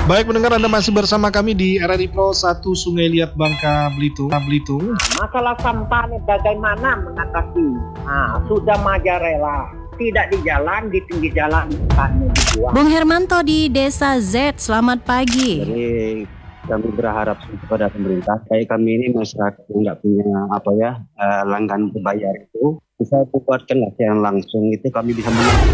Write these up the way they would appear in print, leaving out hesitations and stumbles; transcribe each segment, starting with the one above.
Baik pendengar, Anda masih bersama kami di RRI Pro 1 Sungai Liat Bangka Belitung. Masalah sampah ini bagaimana mengatasi? Sudah majarela, tidak di jalan, di pinggir jalan sampahnya dibuang. Bung Hermanto di Desa Z, selamat pagi. Jadi kami berharap kepada pemerintah, kayak kami ini masyarakat yang nggak punya langganan berbayar itu, bisa buatkan yang langsung itu kami bisa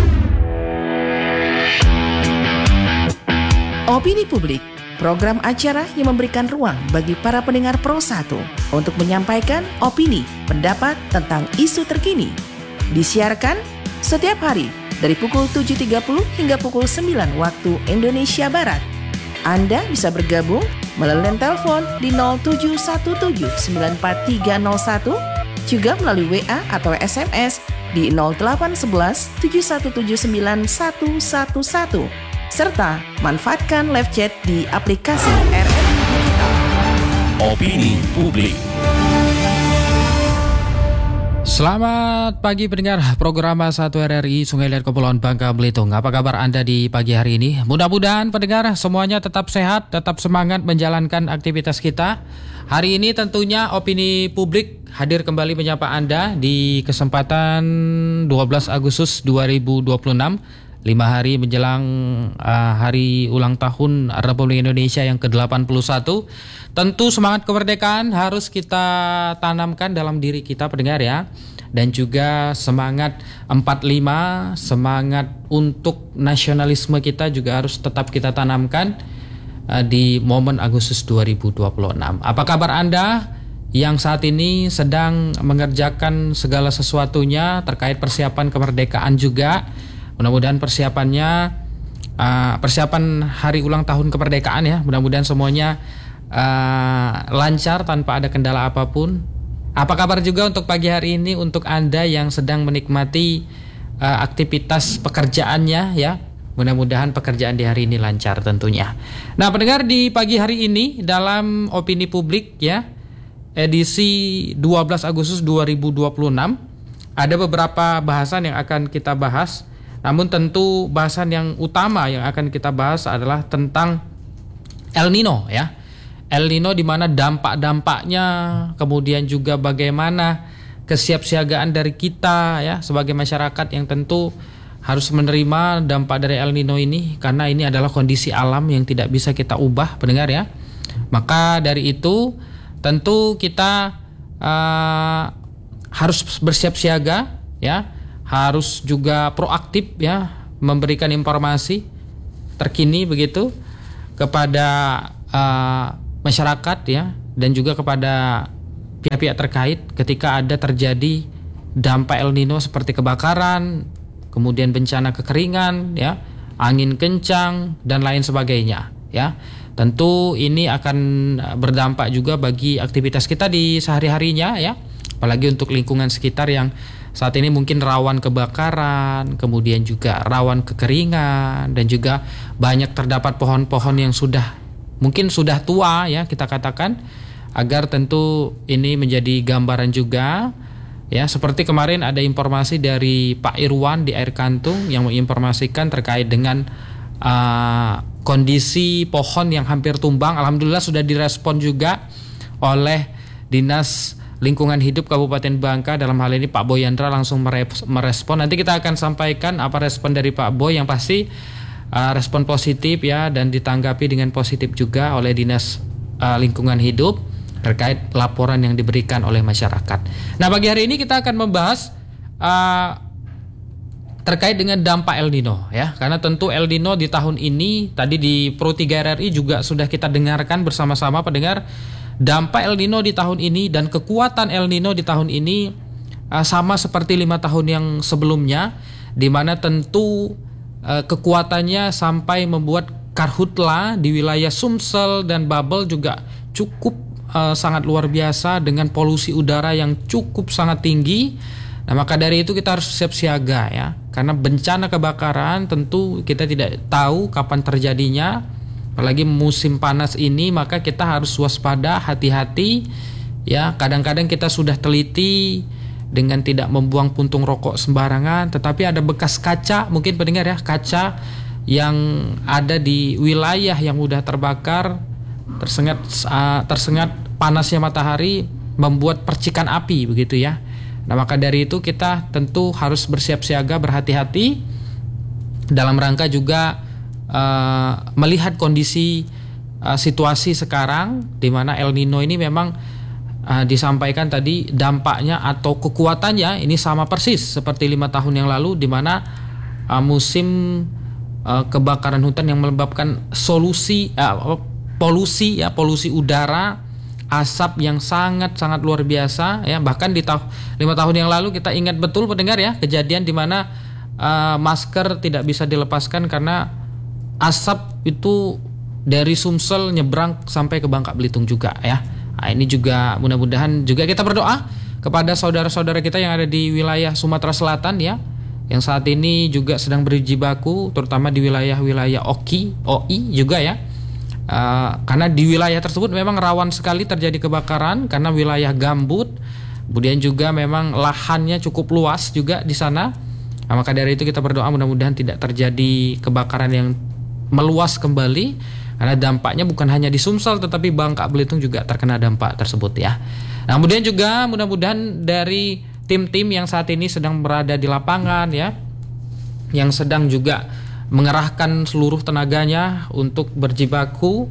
Opini Publik, program acara yang memberikan ruang bagi para pendengar Pro 1 untuk menyampaikan opini, pendapat tentang isu terkini. Disiarkan setiap hari dari pukul 7.30 hingga pukul 9 waktu Indonesia Barat. Anda bisa bergabung melalui telepon di 0717943301, juga melalui WA atau SMS di 0811 7179 111, serta manfaatkan live chat di aplikasi RRI Digital. Opini Publik. Selamat pagi pendengar program 1 RRI Sungai Liat Kepulauan Bangka Belitung. Apa kabar Anda di pagi hari ini? Mudah-mudahan pendengar semuanya tetap sehat, tetap semangat menjalankan aktivitas kita. Hari ini tentunya Opini Publik hadir kembali menyapa Anda di kesempatan 12 Agustus 2026. 5 hari menjelang hari ulang tahun Republik Indonesia yang ke-81. Tentu semangat kemerdekaan harus kita tanamkan dalam diri kita pendengar ya. Dan juga semangat 45, semangat untuk nasionalisme kita juga harus tetap kita tanamkan di momen Agustus 2026. Apa kabar Anda yang saat ini sedang mengerjakan segala sesuatunya terkait persiapan kemerdekaan juga? Mudah-mudahan persiapan hari ulang tahun kemerdekaan ya, mudah-mudahan semuanya lancar tanpa ada kendala apapun. Apa kabar juga untuk pagi hari ini untuk Anda yang sedang menikmati aktivitas pekerjaannya ya. Mudah-mudahan pekerjaan di hari ini lancar tentunya. Nah, pendengar di pagi hari ini dalam Opini Publik ya, edisi 12 Agustus 2026 ada beberapa bahasan yang akan kita bahas. Namun tentu bahasan yang utama yang akan kita bahas adalah tentang El Nino ya. El Nino di mana dampak-dampaknya, kemudian juga bagaimana kesiapsiagaan dari kita ya sebagai masyarakat yang tentu harus menerima dampak dari El Nino ini, karena ini adalah kondisi alam yang tidak bisa kita ubah pendengar ya. Maka dari itu tentu kita harus bersiap siaga ya. Harus juga proaktif ya, memberikan informasi terkini begitu kepada masyarakat ya, dan juga kepada pihak-pihak terkait ketika ada terjadi dampak El Nino seperti kebakaran, kemudian bencana kekeringan ya, angin kencang dan lain sebagainya ya. Tentu ini akan berdampak juga bagi aktivitas kita di sehari-harinya ya, apalagi untuk lingkungan sekitar yang saat ini mungkin rawan kebakaran, kemudian juga rawan kekeringan, dan juga banyak terdapat pohon-pohon yang mungkin sudah tua ya kita katakan, agar tentu ini menjadi gambaran juga ya. Seperti kemarin ada informasi dari Pak Irwan di Air Kantung yang menginformasikan terkait dengan kondisi pohon yang hampir tumbang. Alhamdulillah sudah direspon juga oleh Dinas Lingkungan Hidup Kabupaten Bangka, dalam hal ini Pak Boy Yandra langsung merespon. Nanti kita akan sampaikan apa respon dari Pak Boy, yang pasti respon positif ya, dan ditanggapi dengan positif juga oleh Dinas Lingkungan Hidup terkait laporan yang diberikan oleh masyarakat. Nah, pagi hari ini kita akan membahas terkait dengan dampak El Nino ya, karena tentu El Nino di tahun ini tadi di Pro 3 RRI juga sudah kita dengarkan bersama-sama pendengar. Dampak El Nino di tahun ini dan kekuatan El Nino di tahun ini sama seperti 5 tahun yang sebelumnya, di mana tentu kekuatannya sampai membuat karhutla di wilayah Sumsel dan Babel juga cukup sangat luar biasa dengan polusi udara yang cukup sangat tinggi. Nah, maka dari itu kita harus siap siaga ya, karena bencana kebakaran tentu kita tidak tahu kapan terjadinya. Apalagi musim panas ini, maka kita harus waspada, hati-hati ya. Kadang-kadang kita sudah teliti dengan tidak membuang puntung rokok sembarangan, tetapi ada bekas kaca, mungkin pendengar ya, kaca yang ada di wilayah yang mudah terbakar, tersengat panasnya matahari membuat percikan api begitu ya. Nah, maka dari itu kita tentu harus bersiap siaga, berhati-hati dalam rangka juga melihat kondisi situasi sekarang di mana El Nino ini memang disampaikan tadi dampaknya atau kekuatannya ini sama persis seperti 5 tahun yang lalu di mana musim kebakaran hutan yang menyebabkan polusi udara, asap yang sangat luar biasa ya. Bahkan di 5 tahun yang lalu kita ingat betul pendengar ya, kejadian di mana masker tidak bisa dilepaskan karena asap itu dari Sumsel nyebrang sampai ke Bangka Belitung juga ya. Nah, ini juga mudah-mudahan juga kita berdoa kepada saudara-saudara kita yang ada di wilayah Sumatera Selatan ya, yang saat ini juga sedang berjibaku terutama di wilayah-wilayah OI juga ya. Karena di wilayah tersebut memang rawan sekali terjadi kebakaran karena wilayah gambut, kemudian juga memang lahannya cukup luas juga di sana. Nah, maka dari itu kita berdoa mudah-mudahan tidak terjadi kebakaran yang meluas kembali, karena dampaknya bukan hanya di Sumsel tetapi Bangka Belitung juga terkena dampak tersebut ya. Nah, kemudian juga mudah-mudahan dari tim-tim yang saat ini sedang berada di lapangan ya, yang sedang juga mengerahkan seluruh tenaganya untuk berjibaku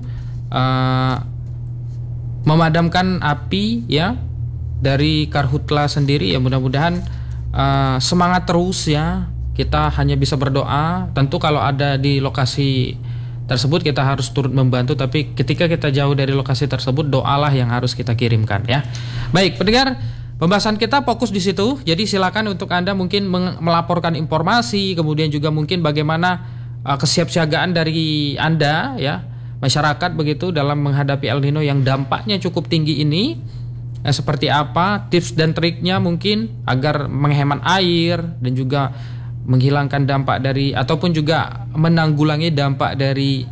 memadamkan api ya dari karhutla sendiri ya, mudah-mudahan semangat terus ya. Kita hanya bisa berdoa. Tentu kalau ada di lokasi tersebut kita harus turut membantu, tapi ketika kita jauh dari lokasi tersebut doalah yang harus kita kirimkan ya. Baik pendengar, pembahasan kita fokus di situ. Jadi silakan untuk Anda mungkin melaporkan informasi, kemudian juga mungkin bagaimana kesiapsiagaan dari Anda ya, masyarakat begitu dalam menghadapi El Nino yang dampaknya cukup tinggi ini. Seperti apa tips dan triknya mungkin agar menghemat air dan juga menghilangkan dampak dari ataupun juga menanggulangi dampak dari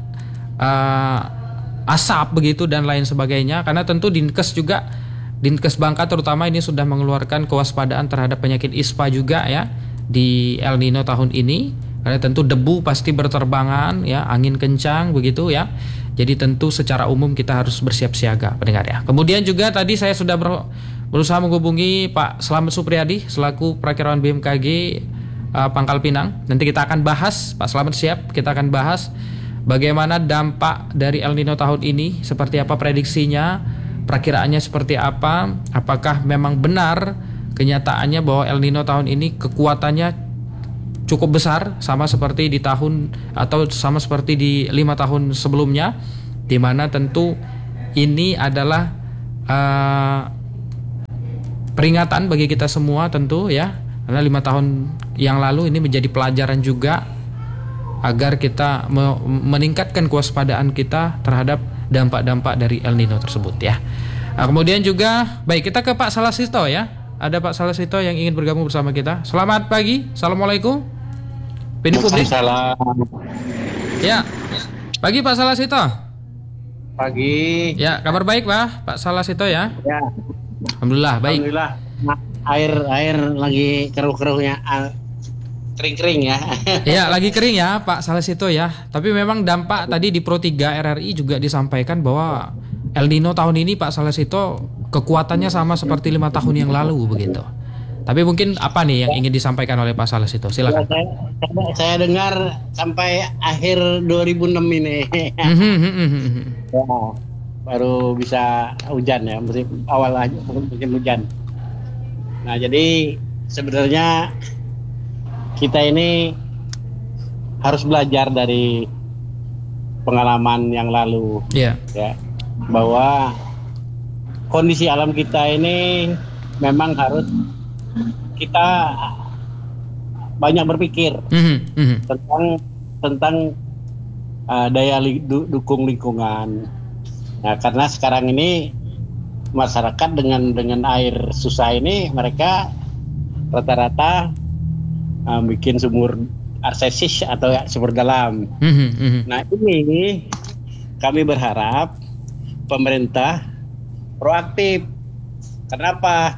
asap begitu dan lain sebagainya. Karena tentu Dinkes Bangka terutama ini sudah mengeluarkan kewaspadaan terhadap penyakit ISPA juga ya di El Nino tahun ini. Karena tentu debu pasti berterbangan ya, angin kencang begitu ya. Jadi tentu secara umum kita harus bersiap siaga pendengar ya. Kemudian juga tadi saya sudah berusaha menghubungi Pak Slamet Supriyadi selaku Prakirawan BMKG Pangkal Pinang. Nanti kita akan bahas, Pak Slamet siap, kita akan bahas bagaimana dampak dari El Nino tahun ini, seperti apa prediksinya, perakiraannya seperti apa, apakah memang benar kenyataannya bahwa El Nino tahun ini kekuatannya cukup besar sama seperti di tahun atau sama seperti di 5 tahun sebelumnya, di mana tentu ini adalah peringatan bagi kita semua tentu ya. Karena 5 tahun yang lalu ini menjadi pelajaran juga agar kita meningkatkan kewaspadaan kita terhadap dampak-dampak dari El Nino tersebut ya. Nah, kemudian juga baik kita ke Pak Salasito ya. Ada Pak Salasito yang ingin bergabung bersama kita. Selamat pagi. Assalamualaikum. Waalaikumsalam. Ya. Pagi Pak Salasito. Pagi. Ya, kabar baik Pak Salasito ya. Ya. Alhamdulillah baik. Alhamdulillah. Air lagi keruh-keruhnya, kering-kering ya. Ya, lagi kering ya Pak Salasito ya. Tapi memang dampak tadi di Pro 3 RRI juga disampaikan bahwa El Nino tahun ini Pak Salasito kekuatannya sama seperti 5 tahun yang lalu begitu. Tapi mungkin apa nih yang ingin disampaikan oleh Pak Salasito? Silakan. Saya dengar sampai akhir 2006 ini. Ya, baru bisa hujan ya, musim awal aja mungkin hujan. Nah, jadi sebenarnya kita ini harus belajar dari pengalaman yang lalu, ya, bahwa kondisi alam kita ini memang harus kita banyak berpikir tentang daya dukung lingkungan. Nah, karena sekarang ini masyarakat dengan air susah ini, mereka rata-rata bikin sumur arsesis atau sumur dalam. Nah, ini kami berharap pemerintah proaktif. Kenapa?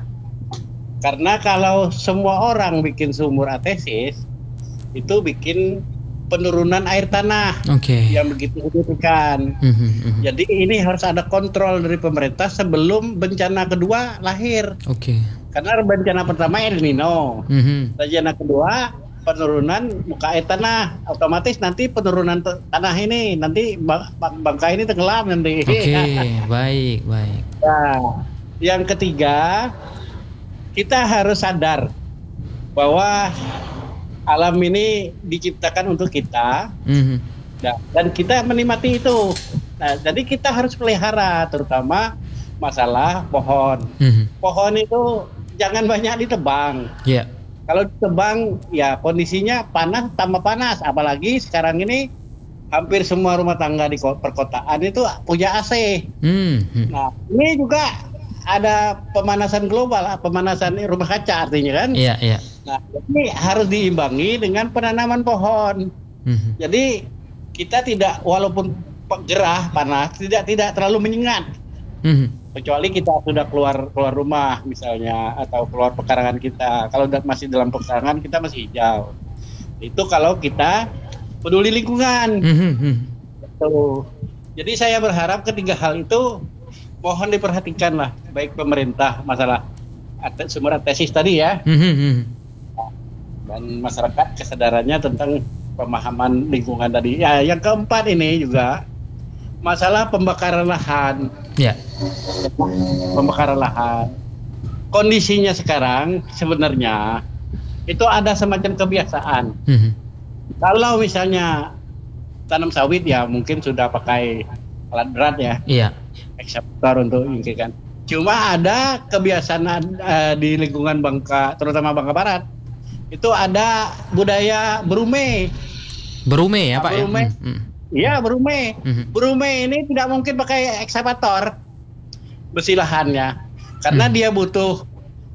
Karena kalau semua orang bikin sumur arsesis, itu bikin penurunan air tanah Oke. yang begitu signifikan. Jadi ini harus ada kontrol dari pemerintah sebelum bencana kedua lahir. Oke. Karena bencana pertama El Nino, bencana kedua penurunan muka air tanah, otomatis nanti penurunan tanah ini nanti bangka ini tenggelam nanti. Oke, baik. Nah, yang ketiga, kita harus sadar bahwa alam ini diciptakan untuk kita, dan kita menikmati itu. Nah, jadi kita harus pelihara, terutama masalah pohon. Pohon itu jangan banyak ditebang. Iya. Kalau ditebang, ya kondisinya panas, tambah panas. Apalagi sekarang ini hampir semua rumah tangga di perkotaan itu punya AC. Nah, ini juga ada pemanasan global, pemanasan rumah kaca artinya kan. Iya. Nah, ini harus diimbangi dengan penanaman pohon. Jadi kita tidak, walaupun gerah panas, tidak terlalu menyengat. Kecuali kita sudah keluar rumah misalnya, atau keluar pekarangan kita. Kalau masih dalam pekarangan kita masih hijau. Itu kalau kita peduli lingkungan. Tuh. Jadi saya berharap ketiga hal itu mohon diperhatikan lah, baik pemerintah masalah sumber tesis tadi ya. Dan masyarakat kesadarannya tentang pemahaman lingkungan tadi. Ya, yang keempat ini juga masalah pembakaran lahan. Ya. Pembakaran lahan. Kondisinya sekarang sebenarnya itu ada semacam kebiasaan. Kalau misalnya tanam sawit ya mungkin sudah pakai alat berat ya. Iya. Ekskavator untuk ingkikan. Cuma ada kebiasaan di lingkungan Bangka, terutama Bangka Barat. Itu ada budaya berume. Berume ya, Pak ya? Iya, berume. Berume ini tidak mungkin pakai ekskavator bersih lahannya. Karena dia butuh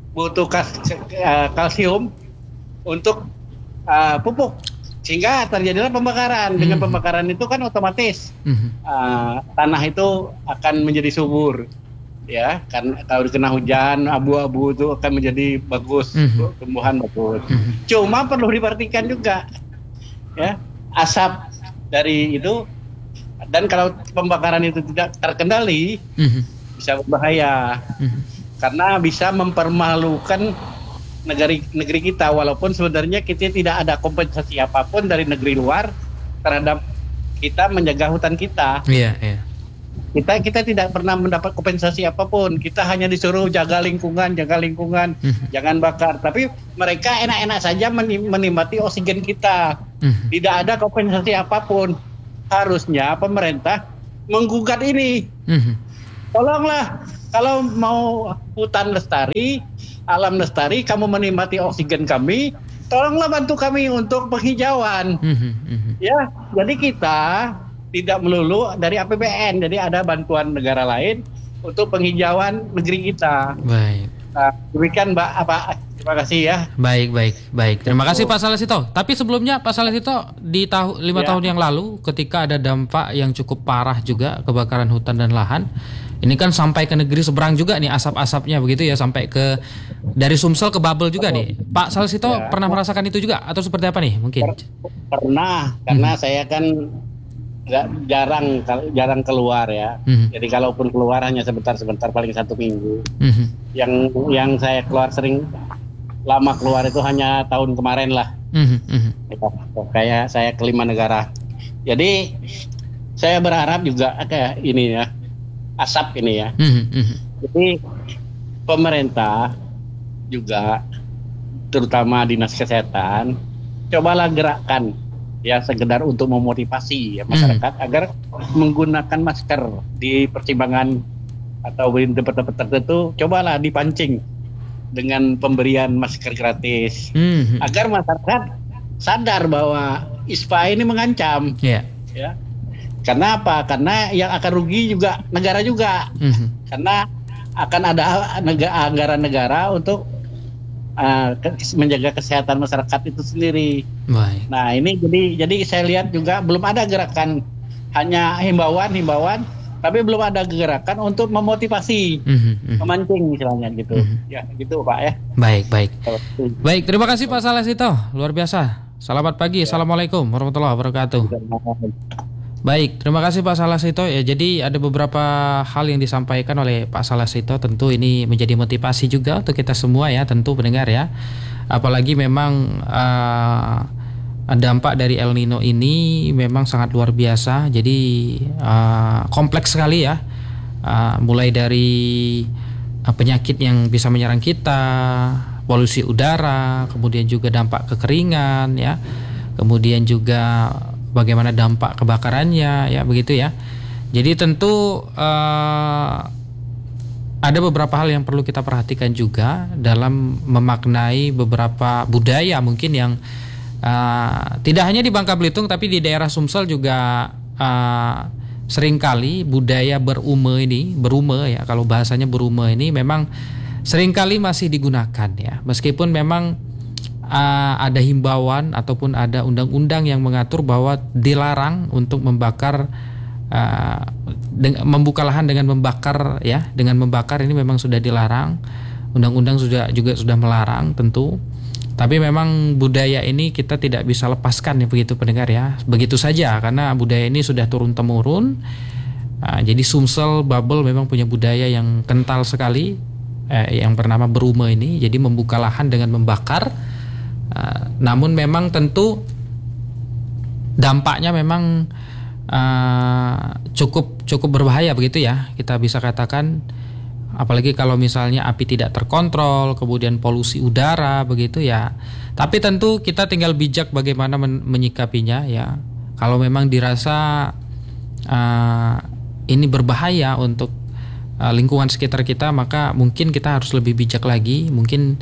kalsium untuk pupuk. Sehingga terjadilah pembakaran. Dengan pembakaran itu kan otomatis tanah itu akan menjadi subur. Ya, kan kalau dikena hujan abu-abu itu akan menjadi bagus, tumbuhan bagus. Cuma perlu diperhatikan juga ya, asap dari itu, dan kalau pembakaran itu tidak terkendali bisa berbahaya. Karena bisa mempermalukan negeri kita, walaupun sebenarnya kita tidak ada kompensasi apapun dari negeri luar terhadap kita menjaga hutan kita. Iya. Kita tidak pernah mendapat kompensasi apapun. Kita hanya disuruh jaga lingkungan, jangan bakar. Tapi mereka enak-enak saja menikmati oksigen kita. Tidak ada kompensasi apapun. Harusnya pemerintah menggugat ini. Tolonglah, kalau mau hutan lestari, alam lestari, kamu menikmati oksigen kami, tolonglah bantu kami untuk penghijauan. Ya, jadi kita tidak melulu dari APBN, jadi ada bantuan negara lain untuk penghijauan negeri kita. Baik. Nah, demikian Mbak, terima kasih ya. Baik. Terima kasih Pak Salesito. Tapi sebelumnya Pak Salesito, di 5 tahun yang lalu ketika ada dampak yang cukup parah juga kebakaran hutan dan lahan, ini kan sampai ke negeri seberang juga nih asap-asapnya begitu ya, sampai ke dari Sumsel ke Babel juga nih. Pak Salesito pernah merasakan itu juga atau seperti apa nih mungkin? Pernah, karena saya kan jarang keluar ya. Jadi kalaupun keluar hanya sebentar paling 1 minggu. Yang saya keluar sering lama keluar itu hanya tahun kemarin lah. Kayak saya ke 5 negara. Jadi saya berharap juga kayak ini ya, asap ini ya. Jadi pemerintah juga, terutama dinas kesehatan, cobalah gerakkan ya, sekedar untuk memotivasi ya masyarakat agar menggunakan masker di persimpangan atau di tempat-tempat tertentu. Cobalah dipancing dengan pemberian masker gratis agar masyarakat sadar bahwa ISPA ini mengancam. Ya. Karena apa? Karena yang akan rugi juga negara juga. Karena akan ada anggaran negara untuk menjaga kesehatan masyarakat itu sendiri. Baik. Nah, ini jadi saya lihat juga belum ada gerakan, hanya himbauan, tapi belum ada gerakan untuk memotivasi, memancing misalnya gitu. Ya, gitu Pak ya. Baik. Terima kasih Pak Salesito, luar biasa. Selamat pagi. Assalamualaikum warahmatullahi wabarakatuh. Baik, terima kasih Pak Salasito. Ya, jadi ada beberapa hal yang disampaikan oleh Pak Salasito. Tentu ini menjadi motivasi juga untuk kita semua ya, tentu pendengar ya. Apalagi memang dampak dari El Nino ini memang sangat luar biasa. Jadi kompleks sekali ya. Mulai dari penyakit yang bisa menyerang kita, polusi udara, kemudian juga dampak kekeringan ya. Kemudian juga bagaimana dampak kebakarannya ya, begitu ya. Jadi tentu ada beberapa hal yang perlu kita perhatikan juga dalam memaknai beberapa budaya mungkin yang tidak hanya di Bangka Belitung tapi di daerah Sumsel juga seringkali budaya berume ya, kalau bahasanya berume ini memang seringkali masih digunakan ya, meskipun memang ada himbauan ataupun ada undang-undang yang mengatur bahwa dilarang untuk membakar, membuka lahan dengan membakar ya, dengan membakar ini memang sudah dilarang, undang-undang juga sudah melarang tentu. Tapi memang budaya ini kita tidak bisa lepaskan ya, begitu pendengar ya, begitu saja karena budaya ini sudah turun temurun. Jadi Sumsel Babel memang punya budaya yang kental sekali, yang bernama berume ini. Jadi membuka lahan dengan membakar. Namun memang tentu dampaknya memang cukup berbahaya begitu ya, kita bisa katakan, apalagi kalau misalnya api tidak terkontrol, kemudian polusi udara begitu ya. Tapi tentu kita tinggal bijak bagaimana menyikapinya ya. Kalau memang dirasa ini berbahaya untuk lingkungan sekitar kita, maka mungkin kita harus lebih bijak lagi. Mungkin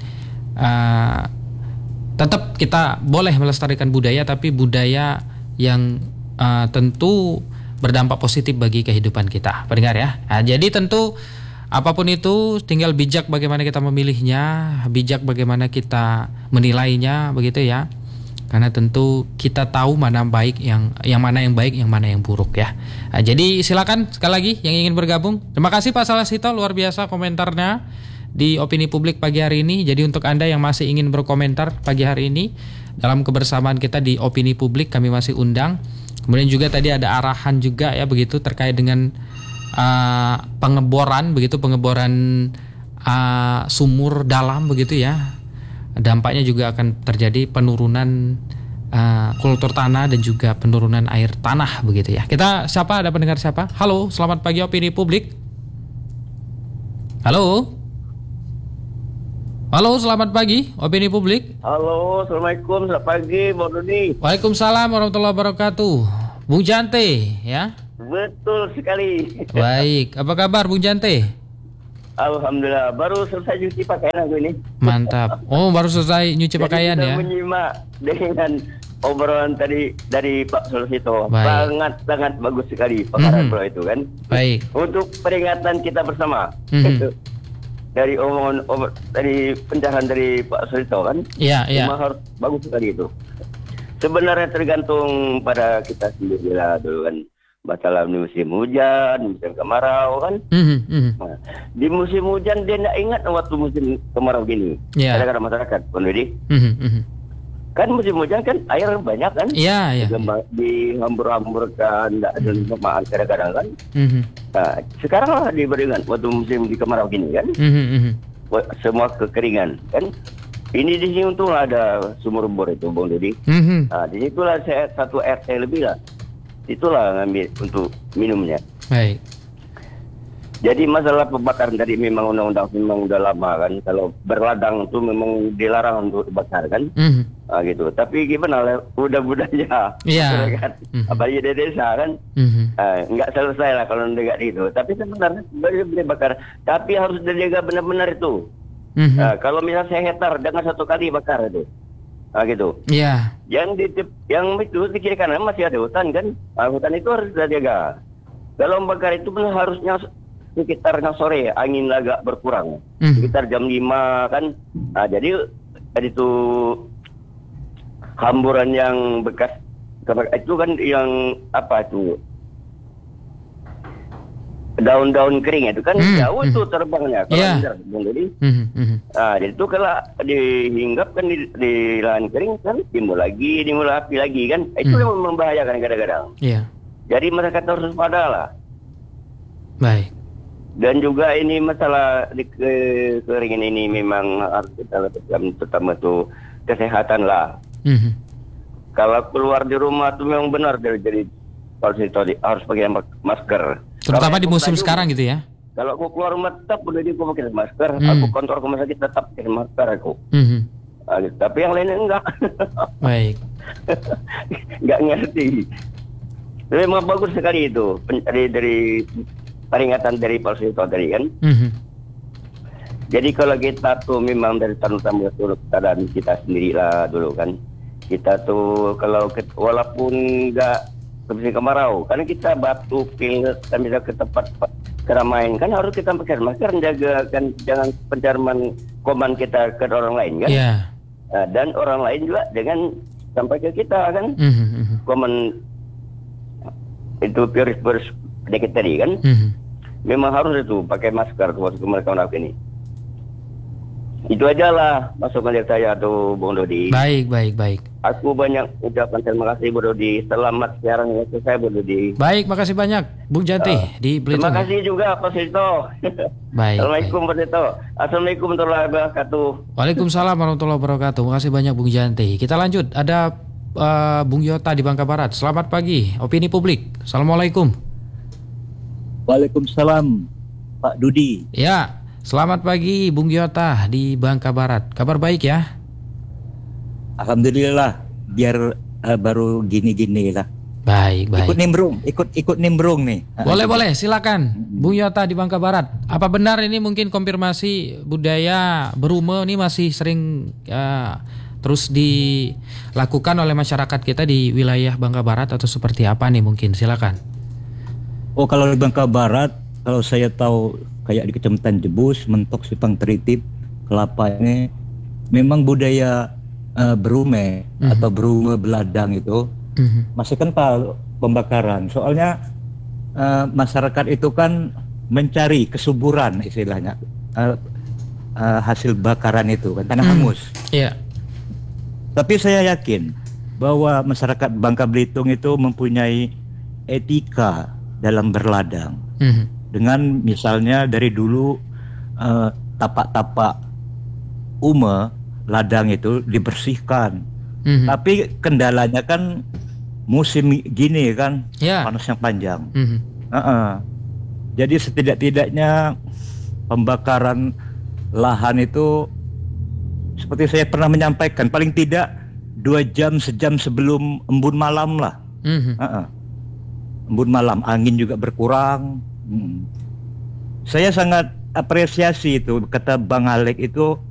tetap kita boleh melestarikan budaya, tapi budaya yang tentu berdampak positif bagi kehidupan kita, pendengar ya. Nah, jadi tentu apapun itu tinggal bijak bagaimana kita memilihnya, bijak bagaimana kita menilainya begitu ya. Karena tentu kita tahu mana baik yang mana yang baik, yang mana yang buruk ya. Nah, jadi silakan sekali lagi yang ingin bergabung. Terima kasih Pak Salasito, luar biasa komentarnya di Opini Publik pagi hari ini. Jadi untuk Anda yang masih ingin berkomentar pagi hari ini dalam kebersamaan kita di Opini Publik, kami masih undang. Kemudian juga tadi ada arahan juga ya begitu terkait dengan pengeboran sumur dalam begitu ya. Dampaknya juga akan terjadi penurunan kultur tanah dan juga penurunan air tanah begitu ya. Kita siapa, ada pendengar siapa? Halo, selamat pagi Opini Publik. Halo, selamat pagi Opini Publik. Halo, assalamualaikum, selamat pagi Bang Doni. Waalaikumsalam warahmatullahi wabarakatuh. Bung Jante ya. Betul sekali. Baik, apa kabar Bung Jante? Alhamdulillah, baru selesai cuci pakaian aku ini. Mantap. Oh, baru selesai nyuci pakaian ya. Menyimak dengan obrolan tadi dari Pak Salasito. Sangat bagus sekali pekaran itu kan. Baik. Untuk peringatan kita bersama. Dari omongan dari pencerahan dari Pak Salasito kan. Iya. Cuma harus bagus sekali itu. Sebenarnya tergantung pada kita sendiri lah dulu kan. Masalah di musim hujan, musim kemarau kan. Nah, di musim hujan dia tidak ingat waktu musim kemarau gini. Kadang-kadang masyarakat, kan musim hujan kan air banyak kan. Dihambur-hamburkan, tidak ada pemaan kadang-kadang kan. Nah, sekarang lah diberikan waktu musim di kemarau gini kan. Semua kekeringan kan. Ini di sini untung ada sumur bor itu Bang Dodi. Nah, di situlah saya 1 RT lebih lah. Itulah ngambil untuk minumnya. Baik. Jadi masalah pembakaran tadi memang undang-undang memang udah lama kan. Kalau berladang itu memang dilarang untuk dibakar kan. Nah, gitu. Tapi gimana udah budaya. Kan? Apalagi di desa kan. Nggak selesai lah kalau enggak gitu. Tapi sebenarnya boleh bakar. Tapi harus dijaga benar-benar itu. Kalau misalnya saya hektar jangan 1 kali bakar itu. Nah, gitu. Iya. Yang itu di kiri kanan masih ada hutan kan. Nah, hutan itu harus dijaga. Kalau membakar itu pun harusnya sekitarnya sore, angin agak berkurang. Sekitar jam 5 kan. Nah, jadi itu hamburan yang bekas itu kan yang apa itu? daun-daun kering itu kan jauh tuh terbangnya kalau Yeah. jadi. Jadi itu kalau dihinggap kan di lahan kering kan timbul api lagi kan. Itu yang membahayakan kadang-kadang. Iya. Jadi masyarakat harus waspada lah. Baik. Dan juga ini masalah di kekeringan ini memang harus kita lakukan, terutama tuh kesehatan lah. Kalau keluar di rumah tuh memang benar jadi harus pakai masker. Terutama di musim sekarang gitu ya. Kalau aku keluar rumah tetap udah aku pakai masker. Aku kantor rumah sakit tetap pakai masker aku. Tapi yang lainnya enggak. Baik. Enggak ngerti. Memang bagus sekali itu dari peringatan dari Pak Sito tadi kan. Jadi kalau kita tuh memang dari tahun-tahun dulu keadaan kita sendirilah dulu kan. Kita tuh kalau walaupun enggak seperti kemarau, karena kita batuk, pilek, kita bisa ke tempat keramaian kan harus kita pakai masker, menjaga kan jangan pencemaran kuman kita ke orang lain kan. Yeah. Dan orang lain juga dengan sampai ke kita kan. Kuman itu virus penyakit tadi kan. Memang harus itu pakai masker waktu mereka ini. Itu aja lah masukan dari saya tuh Bung Dodi. Baik. Aku banyak ucapan terima kasih Bung Dodi. Selamat siaran waktu saya Bung Dodi. Baik, makasih banyak Bung Jati di Belitung. Terima kasih juga Pak Sito. Baik. Assalamualaikum Pak Sito. Assalamualaikum warahmatullahi wabarakatuh. Waalaikumsalam warahmatullahi wabarakatuh. Makasih banyak Bung Janti. Kita lanjut. Ada Bung Yota di Bangka Barat. Selamat pagi. Opini publik. Assalamualaikum. Waalaikumsalam Pak Dudi. Ya. Selamat pagi Bung Yota di Bangka Barat. Kabar baik ya? Alhamdulillah. Biar baru gini-gini lah. Baik. Ikut nimbrung nih. Boleh, silakan. Bung Yota di Bangka Barat. Apa benar ini mungkin konfirmasi budaya berume ini masih sering terus dilakukan oleh masyarakat kita di wilayah Bangka Barat atau seperti apa nih mungkin? Silakan. Oh, kalau di Bangka Barat, kalau saya tahu kayak di Kecamatan Jebus, Mentok, Sipang Teritip, Kelapa ini memang budaya berume atau berume beladang itu masih kental pembakaran. Soalnya masyarakat itu kan mencari kesuburan istilahnya hasil bakaran itu kan tanah hangus. Iya. Tapi saya yakin bahwa masyarakat Bangka Belitung itu mempunyai etika dalam berladang. Dengan misalnya dari dulu tapak-tapak ladang itu dibersihkan. Tapi kendalanya kan musim gini kan, panas yang panjang. Jadi setidak-tidaknya pembakaran lahan itu seperti saya pernah menyampaikan, paling tidak 2 jam, sejam sebelum embun malam lah. Embun malam, angin juga berkurang. Saya sangat apresiasi itu kata Bang Alek itu